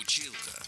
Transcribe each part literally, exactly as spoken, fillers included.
Училка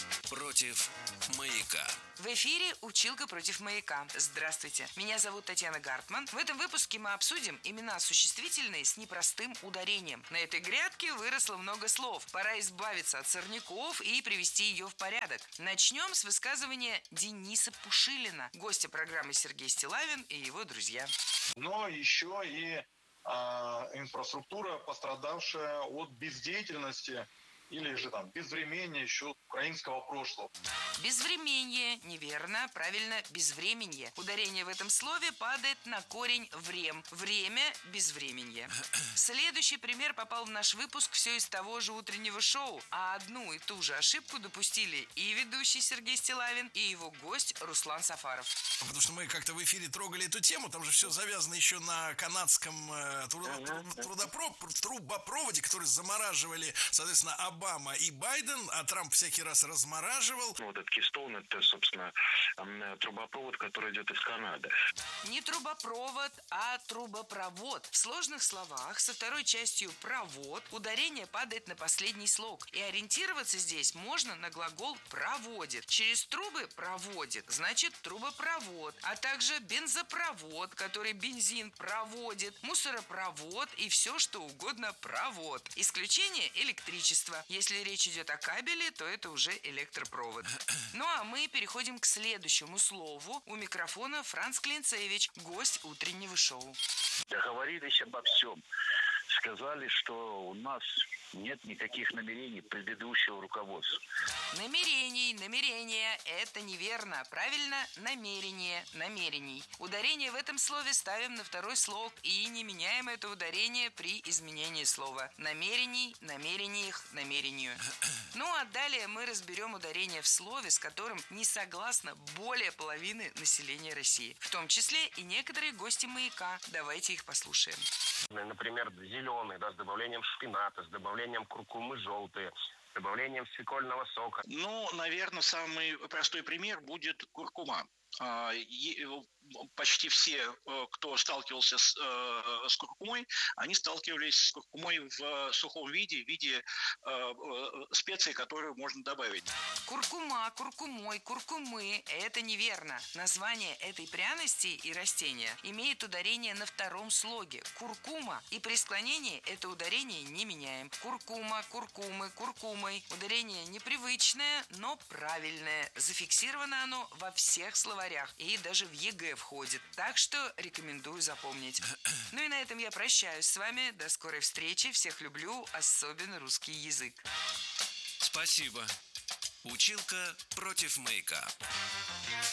против маяка. В эфире «Училка против маяка». Здравствуйте, меня зовут Татьяна Гартман. В этом выпуске мы обсудим имена существительные с непростым ударением. На этой грядке выросло много слов. Пора избавиться от сорняков и привести ее в порядок. Начнем с высказывания Дениса Пушилина, гостя программы Сергей Стиллавин и его друзья. Но еще и э, инфраструктура, пострадавшая от бездеятельности или же там безвременья еще украинского прошлого. Безвременье неверно, правильно безвременье. Ударение в этом слове падает на корень «врем». Время – безвременье. Следующий пример попал в наш выпуск все из того же утреннего шоу. А одну и ту же ошибку допустили и ведущий Сергей Стиллавин, и его гость Руслан Сафаров. Потому что мы как-то в эфире трогали эту тему, там же все завязано еще на канадском э, трудо- трудопро- трубопроводе, который замораживали, соответственно, Обама и Байден, а Трамп всякий раз размораживал. Вот этот Keystone, это, собственно, трубопровод, который идет из Канады. Не трубопровод, а трубопровод. В сложных словах со второй частью «провод» ударение падает на последний слог. И ориентироваться здесь можно на глагол «проводит». Через трубы проводит, значит трубопровод. А также бензопровод, который бензин проводит, мусоропровод и все, что угодно провод. Исключение – электричество. Если речь идет о кабеле, то это уже электропровод. Ну а мы переходим к следующему слову. У микрофона Франц Клинцевич, гость утреннего шоу. Договорились обо всем. Сказали, что у нас нет никаких намерений предыдущего руководства. Намерений, намерение – это неверно. Правильно, намерение, намерений. Ударение в этом слове ставим на второй слог и не меняем это ударение при изменении слова. Намерений, намерениях, намерению. Ну а далее мы разберем ударение в слове, с которым не согласна более половины населения России. В том числе и некоторые гости маяка. Давайте их послушаем. Например, зеленый, да, с добавлением шпината, с добавлением куркумы желтые, с добавлением свекольного сока. Ну, наверное, самый простой пример будет куркума. Почти все, кто сталкивался с, с куркумой, они сталкивались с куркумой в сухом виде, в виде э, специй, которую можно добавить. Куркума, куркумой, куркумы – это неверно. Название этой пряности и растения имеет ударение на втором слоге – куркума. И при склонении это ударение не меняем. Куркума, куркумы, куркумой. Ударение непривычное, но правильное. Зафиксировано оно во всех словарях и даже в ЕГЭ входит. Так что рекомендую запомнить. Ну и на этом я прощаюсь с вами. До скорой встречи. Всех люблю, особенно русский язык. Спасибо. Училка против маяка.